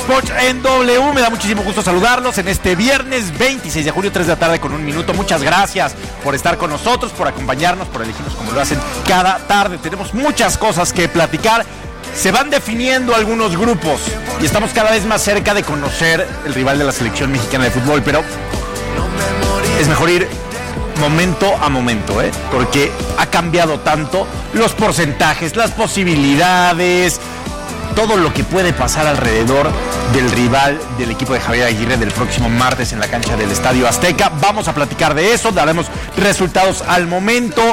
Sports en W. Me da muchísimo gusto saludarlos en este viernes 26 de julio, 3 de la tarde con 1 minuto. Muchas gracias por estar con nosotros, por acompañarnos, por elegirnos como lo hacen cada tarde. Tenemos muchas cosas que platicar. Se van definiendo algunos grupos y estamos cada vez más cerca de conocer el rival de la selección mexicana de fútbol, pero es mejor ir momento a momento, porque ha cambiado tanto los porcentajes, las posibilidades, todo lo que puede pasar alrededor del rival del equipo de Javier Aguirre del próximo martes en la cancha del Estadio Azteca. Vamos a platicar de eso, daremos resultados al momento.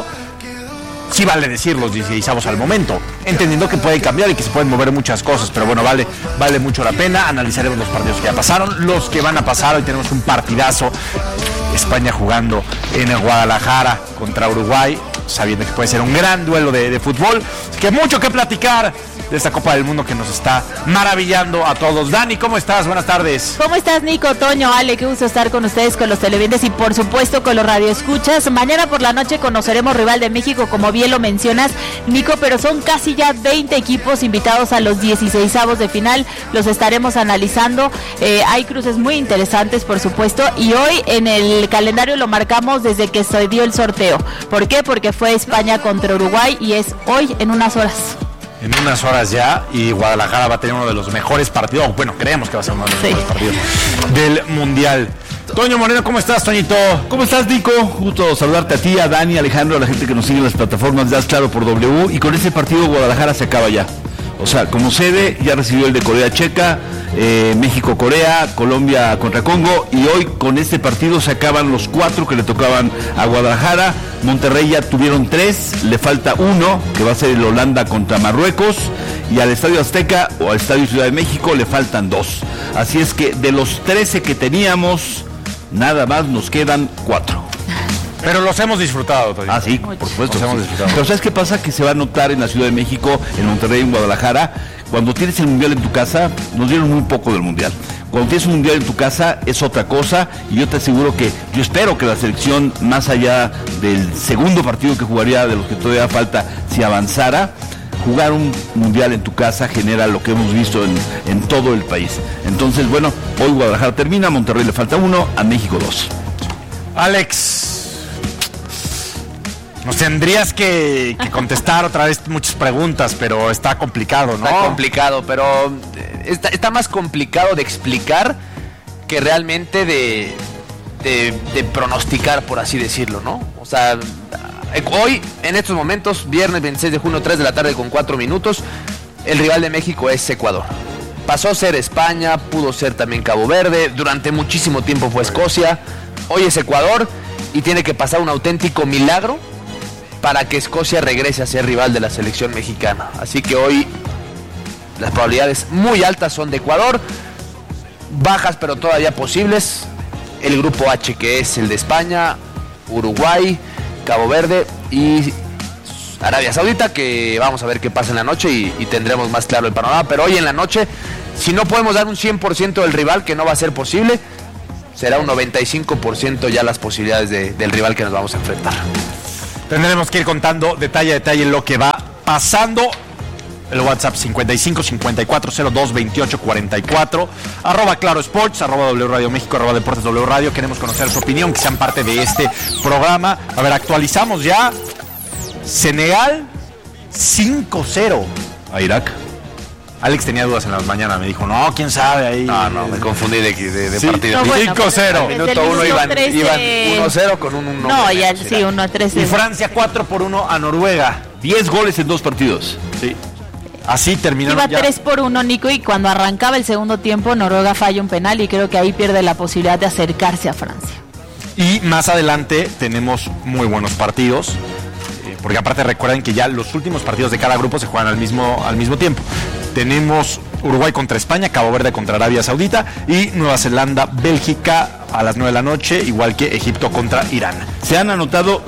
Sí vale decir los 16avos al momento, entendiendo que puede cambiar y que se pueden mover muchas cosas, pero bueno, vale mucho la pena. Analizaremos los partidos que ya pasaron, los que van a pasar. Hoy tenemos un partidazo, España jugando en el Guadalajara contra Uruguay, sabiendo que puede ser un gran duelo de fútbol. Así que mucho que platicar de esta Copa del Mundo que nos está maravillando a todos. Dani, ¿cómo estás? Buenas tardes. ¿Cómo estás, Nico, Toño, Ale? Qué gusto estar con ustedes, con los televidentes y por supuesto con los radioescuchas. Mañana por la noche conoceremos rival de México, como bien lo mencionas, Nico, pero son casi ya 20 equipos invitados a los 16avos de final. Los estaremos analizando. Hay cruces muy interesantes, por supuesto, y hoy en el calendario lo marcamos desde que se dio el sorteo. ¿Por qué? Porque fue España contra Uruguay y es hoy en unas horas. En unas horas ya, y Guadalajara va a tener uno de los mejores partidos, bueno, creemos que va a ser uno de los mejores partidos del Mundial. Toño Moreno, ¿cómo estás, Toñito? ¿Cómo estás, Nico? Gusto saludarte a ti, a Dani, a Alejandro, a la gente que nos sigue en las plataformas de Haz Claro por W. Y con ese partido Guadalajara se acaba ya. O sea, como sede ya recibió el de Corea-Checa, México-Corea, Colombia contra Congo, y hoy con este partido se acaban los 4 que le tocaban a Guadalajara. Monterrey ya tuvieron 3, le falta 1, que va a ser el Holanda contra Marruecos, y al Estadio Azteca o al Estadio Ciudad de México le faltan 2. Así es que de los 13 que teníamos, nada más nos quedan 4. Pero los hemos disfrutado, Toño. Ah, sí, por supuesto. Los hemos disfrutado. Pero ¿sabes qué pasa? Que se va a notar en la Ciudad de México, en Monterrey, en Guadalajara. Cuando tienes el Mundial en tu casa, nos dieron muy poco del Mundial. Cuando tienes un Mundial en tu casa es otra cosa, y yo te aseguro que, yo espero que la selección, más allá del segundo partido que jugaría, de los que todavía falta, si avanzara, jugar un Mundial en tu casa genera lo que hemos visto en todo el país. Entonces, bueno, hoy Guadalajara termina, a Monterrey le falta 1, a México 2. Alex, nos tendrías que contestar otra vez muchas preguntas, pero está complicado, ¿no? Está complicado, pero está más complicado de explicar que realmente de pronosticar, por así decirlo, ¿no? O sea, hoy, en estos momentos, viernes 26 de junio, 3 de la tarde con 4 minutos, el rival de México es Ecuador. Pasó a ser España, pudo ser también Cabo Verde, durante muchísimo tiempo fue Escocia, hoy es Ecuador y tiene que pasar un auténtico milagro para que Escocia regrese a ser rival de la selección mexicana. Así que hoy las probabilidades muy altas son de Ecuador, bajas pero todavía posibles, el grupo H, que es el de España, Uruguay, Cabo Verde y Arabia Saudita, que vamos a ver qué pasa en la noche y tendremos más claro el panorama. Pero hoy en la noche, si no podemos dar un 100% del rival, que no va a ser posible, será un 95% ya las posibilidades del rival que nos vamos a enfrentar. Tendremos que ir contando detalle a detalle lo que va pasando. El WhatsApp 55 54 02 28 44, @Claro Sports, @W Radio México, @Deportes W Radio. Queremos conocer su opinión, que sean parte de este programa. A ver, actualizamos ya. Senegal 5-0 a Irak. Alex tenía dudas en la mañana, me dijo, no, quién sabe ahí. No, me confundí de sí, partido. No, bueno, 5-0. Minuto 1 iban 1-0 con un 1. No, ya sí, 1-13. Y Francia 4-1 a Noruega. 10 goles en 2 partidos. Sí. Así terminaron. Iba ya 3-1, Nico, y cuando arrancaba el segundo tiempo, Noruega falla un penal y creo que ahí pierde la posibilidad de acercarse a Francia. Y más adelante tenemos muy buenos partidos. Porque aparte recuerden que ya los últimos partidos de cada grupo se juegan al mismo tiempo. Tenemos Uruguay contra España, Cabo Verde contra Arabia Saudita y Nueva Zelanda, Bélgica a las 9 de la noche, igual que Egipto contra Irán. Se han anotado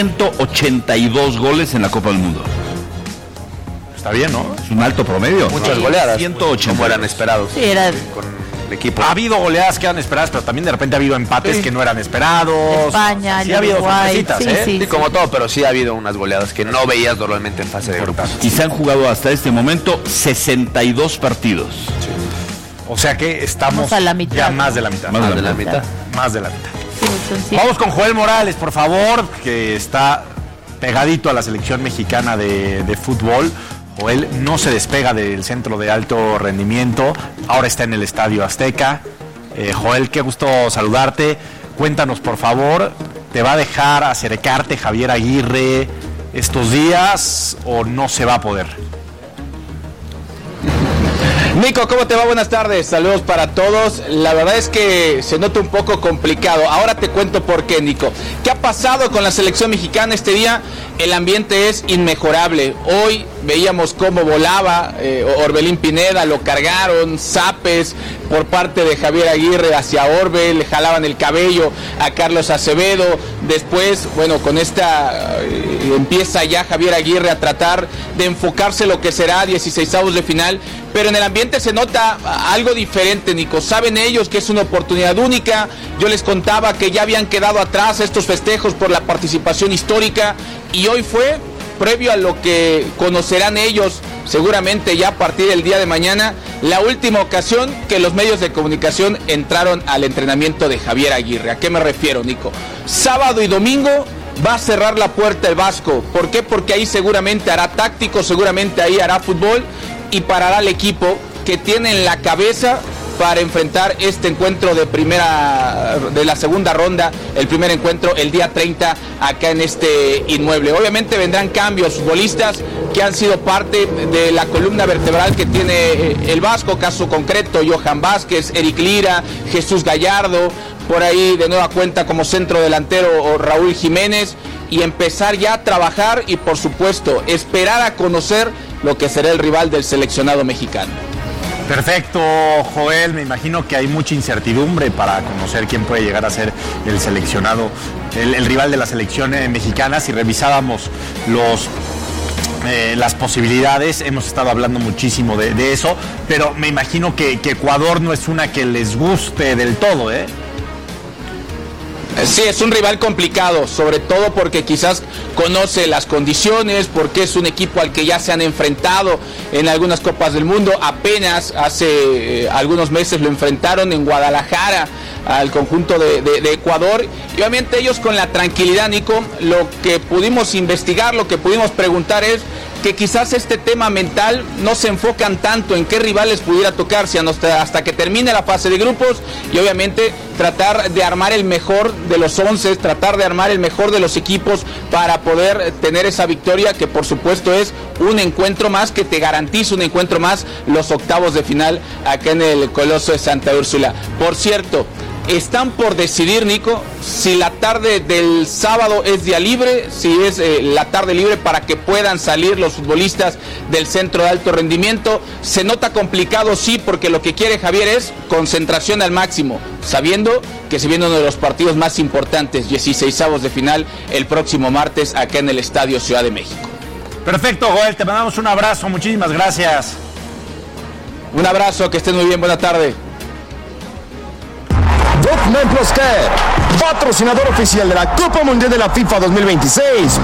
182 goles en la Copa del Mundo. Está bien, ¿no? Es un alto promedio. Muchas goleadas. 180. Como eran esperados. Sí, era... Con el equipo. Ha habido goleadas que eran esperadas, pero también de repente ha habido empates que no eran esperados. España, sí ha habido Uruguay, sorpresitas, sí, Sí, como todo, pero sí ha habido unas goleadas que no veías normalmente en fase de grupos. Y se han jugado hasta este momento 62 partidos. O sea que estamos a la mitad. ya más de la mitad. Más de la mitad. Más de la mitad. Sí, son 100. Vamos con Joel Morales, por favor, que está pegadito a la selección mexicana de fútbol. Joel no se despega del centro de alto rendimiento, ahora está en el Estadio Azteca. Joel, qué gusto saludarte. Cuéntanos, por favor, ¿te va a dejar acercarte Javier Aguirre estos días o no se va a poder? Nico, ¿cómo te va? Buenas tardes, saludos para todos. La verdad es que se nota un poco complicado. Ahora te cuento por qué, Nico. ¿Qué ha pasado con la selección mexicana este día? El ambiente es inmejorable. Hoy veíamos cómo volaba Orbelín Pineda, lo cargaron, zapes por parte de Javier Aguirre hacia Orbe, le jalaban el cabello a Carlos Acevedo. Después, bueno, con esta empieza ya Javier Aguirre a tratar de enfocarse lo que será 16avos de final, pero en el ambiente se nota algo diferente, Nico. Saben ellos que es una oportunidad única. Yo les contaba que ya habían quedado atrás estos festejos por la participación histórica y hoy fue previo a lo que conocerán ellos seguramente ya a partir del día de mañana, la última ocasión que los medios de comunicación entraron al entrenamiento de Javier Aguirre. ¿A qué me refiero, Nico? Sábado y domingo va a cerrar la puerta el Vasco. ¿Por qué? Porque ahí seguramente hará táctico, seguramente ahí hará fútbol y parará el equipo que tiene en la cabeza para enfrentar este encuentro de la segunda ronda, el primer encuentro el día 30 acá en este inmueble. Obviamente vendrán cambios, futbolistas que han sido parte de la columna vertebral que tiene el Vasco, caso concreto Johan Vázquez, Eric Lira, Jesús Gallardo, por ahí de nueva cuenta como centro delantero Raúl Jiménez, y empezar ya a trabajar y por supuesto esperar a conocer lo que será el rival del seleccionado mexicano. Perfecto, Joel, me imagino que hay mucha incertidumbre para conocer quién puede llegar a ser el seleccionado, el rival de la selección mexicana. Si revisábamos las posibilidades, hemos estado hablando muchísimo de eso, pero me imagino que Ecuador no es una que les guste del todo, ¿eh? Sí, es un rival complicado, sobre todo porque quizás conoce las condiciones, porque es un equipo al que ya se han enfrentado en algunas Copas del Mundo. Apenas hace algunos meses lo enfrentaron en Guadalajara al conjunto de Ecuador. Y obviamente ellos con la tranquilidad, Nico, lo que pudimos investigar, lo que pudimos preguntar es que quizás este tema mental no se enfocan tanto en qué rivales pudiera tocar, sino hasta que termine la fase de grupos y obviamente tratar de armar el mejor de los 11, tratar de armar el mejor de los equipos para poder tener esa victoria que por supuesto es un encuentro más que te garantiza un encuentro más los octavos de final acá en el Coloso de Santa Úrsula. Por cierto, están por decidir, Nico, si la tarde del sábado es día libre, si es la tarde libre para que puedan salir los futbolistas del centro de alto rendimiento. Se nota complicado, sí, porque lo que quiere Javier es concentración al máximo, sabiendo que se viene uno de los partidos más importantes, 16avos de final, el próximo martes acá en el Estadio Ciudad de México. Perfecto, Joel, te mandamos un abrazo, muchísimas gracias. Un abrazo, que estén muy bien, buena tarde. Document Plus Care, patrocinador oficial de la Copa Mundial de la FIFA 2026,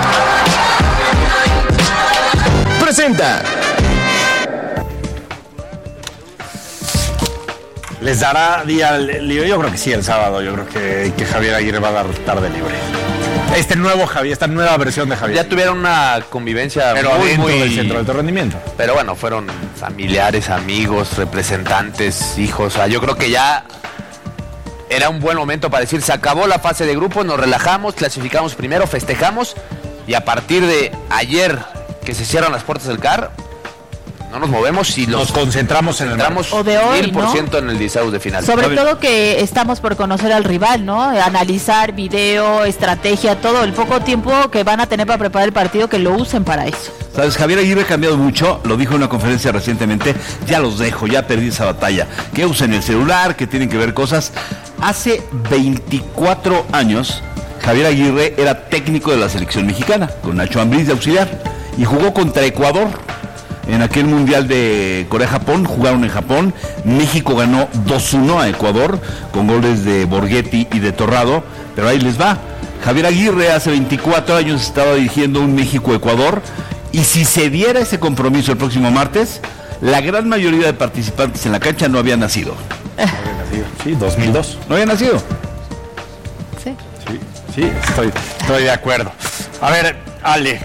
presenta. ¿Les dará día libre? Yo creo que sí, el sábado. Yo creo que Javier Aguirre va a dar tarde libre. Este nuevo Javier, esta nueva versión de Javier. Ya tuvieron una convivencia pero muy del centro de alto rendimiento. Pero bueno, fueron familiares, amigos, representantes, hijos. O sea, yo creo que ya era un buen momento para decir, se acabó la fase de grupos, nos relajamos, clasificamos primero, festejamos, y a partir de ayer que se cierran las puertas del CAR, no nos movemos y nos concentramos en el o de hoy, 1000% ¿no? en el 16 de final. Sobre todo que estamos por conocer al rival, ¿no? Analizar video, estrategia, todo el poco tiempo que van a tener para preparar el partido, que lo usen para eso. Sabes, Javier Aguirre ha cambiado mucho, lo dijo en una conferencia recientemente, ya los dejo, ya perdí esa batalla, que usen el celular, que tienen que ver cosas. Hace 24 años, Javier Aguirre era técnico de la selección mexicana, con Nacho Ambriz de auxiliar, y jugó contra Ecuador. En aquel Mundial de Corea-Japón, jugaron en Japón, México ganó 2-1 a Ecuador, con goles de Borghetti y de Torrado, pero ahí les va. Javier Aguirre hace 24 años estaba dirigiendo un México-Ecuador, y si se diera ese compromiso el próximo martes, la gran mayoría de participantes en la cancha no habían nacido. Sí, 2002. ¿No habían nacido? Sí. Sí, estoy de acuerdo. A ver, Ale.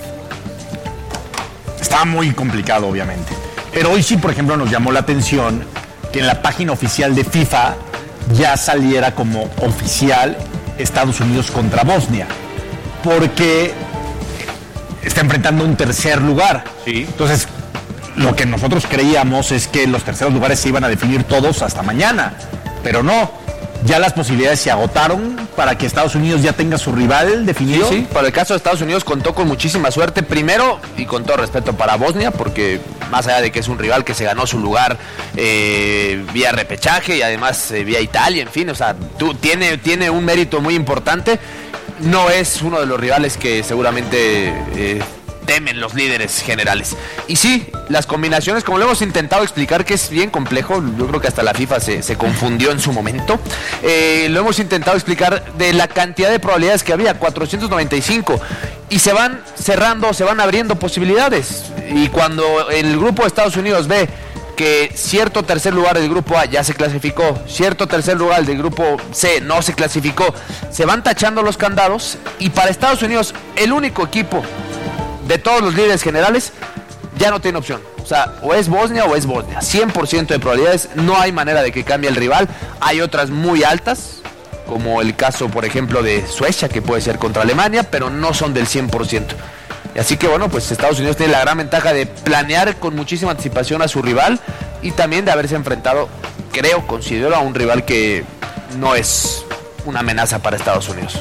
Está muy complicado, obviamente. Pero hoy sí, por ejemplo, nos llamó la atención que en la página oficial de FIFA ya saliera como oficial Estados Unidos contra Bosnia. Porque está enfrentando un tercer lugar. Sí. Entonces, lo que nosotros creíamos es que los terceros lugares se iban a definir todos hasta mañana. Pero no. Ya las posibilidades se agotaron para que Estados Unidos ya tenga su rival definido. Sí, para el caso de Estados Unidos contó con muchísima suerte. Primero, y con todo respeto para Bosnia, porque más allá de que es un rival que se ganó su lugar vía repechaje y además vía Italia, en fin, o sea, tiene un mérito muy importante. No es uno de los rivales que seguramente temen los líderes generales. Y sí, las combinaciones, como lo hemos intentado explicar, que es bien complejo, yo creo que hasta la FIFA se confundió en su momento, lo hemos intentado explicar de la cantidad de probabilidades que había, 495, y se van cerrando, se van abriendo posibilidades. Y cuando el grupo de Estados Unidos ve que cierto tercer lugar del grupo A ya se clasificó, cierto tercer lugar del grupo C no se clasificó, se van tachando los candados, y para Estados Unidos el único equipo de todos los líderes generales ya no tiene opción. O sea, o es Bosnia o es Bosnia. 100% de probabilidades, no hay manera de que cambie el rival. Hay otras muy altas, como el caso, por ejemplo, de Suecia, que puede ser contra Alemania, pero no son del 100%. Y así que bueno, pues Estados Unidos tiene la gran ventaja de planear con muchísima anticipación a su rival y también de haberse enfrentado, considero a un rival que no es una amenaza para Estados Unidos.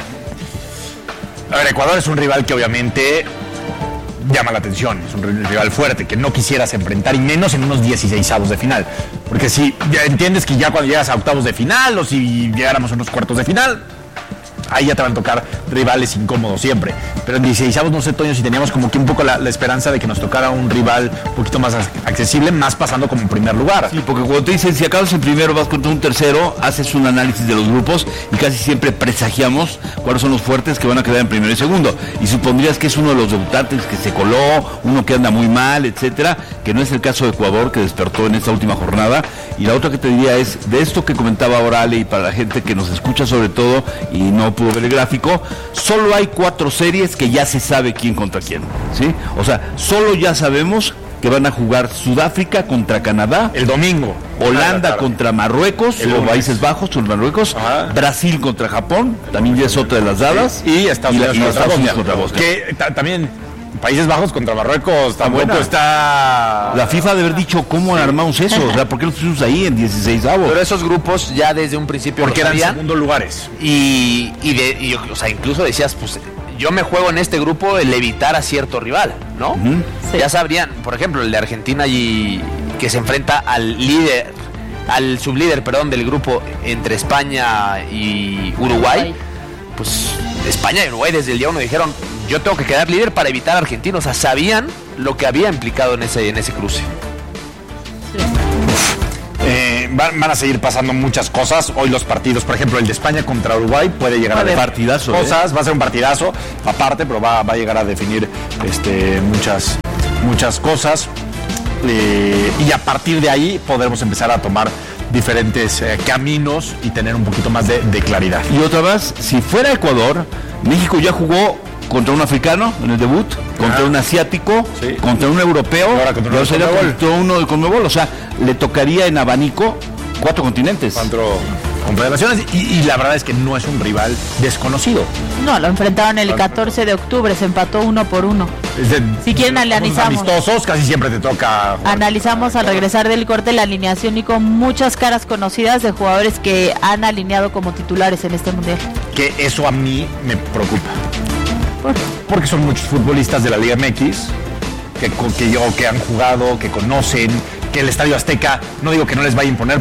A ver, Ecuador es un rival que obviamente llama la atención, es un rival fuerte, que no quisieras enfrentar, y menos en unos 16avos de final. Porque si ya entiendes que ya cuando llegas a octavos de final, o si llegáramos a unos cuartos de final, ahí ya te van a tocar rivales incómodos siempre. Pero en 16avos, no sé, Toño, si teníamos como que un poco la esperanza de que nos tocara un rival un poquito más accesible, más pasando como en primer lugar. Sí, porque cuando te dicen, si acabas en primero, vas contra un tercero, haces un análisis de los grupos y casi siempre presagiamos cuáles son los fuertes que van a quedar en primero y segundo. Y supondrías que es uno de los debutantes que se coló, uno que anda muy mal, etcétera, que no es el caso de Ecuador, que despertó en esta última jornada. Y la otra que te diría es, de esto que comentaba ahora Ale, y para la gente que nos escucha sobre todo, y no pudo ver el gráfico, solo hay 4 series que ya se sabe quién contra quién, ¿sí? O sea, solo ya sabemos que van a jugar Sudáfrica contra Canadá el domingo, Holanda contra Marruecos o Países Bajos contra Marruecos, Brasil contra Japón, también ya es otra de las dadas, y Estados Unidos contra Bosnia. Que también Países Bajos contra Marruecos tampoco está. La FIFA debe haber dicho, ¿cómo armamos eso? O sea, ¿por qué lo pusimos ahí en 16avos? Pero esos grupos ya desde un principio porque eran segundos lugares. Y o sea, incluso decías, pues yo me juego en este grupo el evitar a cierto rival, ¿no? Sí. Ya sabrían, por ejemplo, el de Argentina, y que se enfrenta al sublíder, del grupo entre España y Uruguay. Pues España y Uruguay desde el día 1 dijeron, yo tengo que quedar líder para evitar a Argentina. O sea, sabían lo que había implicado en ese cruce. Van a seguir pasando muchas cosas. Hoy los partidos, por ejemplo, el de España contra Uruguay puede llegar a definir partidazo, cosas, va a ser un partidazo aparte, pero va a llegar a definir muchas cosas. Y a partir de ahí podremos empezar a tomar diferentes caminos y tener un poquito más de claridad. Y otra vez, si fuera Ecuador, México ya jugó contra un africano en el debut, contra un asiático, contra un europeo, y ahora contra uno de Conmebol. O sea, le tocaría en abanico 4 continentes. 4 confederaciones, y la verdad es que no es un rival desconocido. No, lo enfrentaron el 14 de octubre, se empató 1-1. Si quieren, analizamos. Amistosos, casi siempre te toca jugar. Analizamos al regresar del corte la alineación y con muchas caras conocidas de jugadores que han alineado como titulares en este mundial. Que eso a mí me preocupa. Porque son muchos futbolistas de la Liga MX que han jugado, que conocen, que el Estadio Azteca, no digo que no les vaya a imponer,